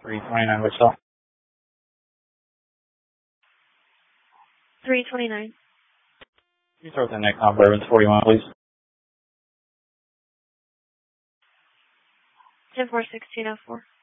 329 Wichita. 329. Can you start the next on Bourbon 41, please? 10-4-1604.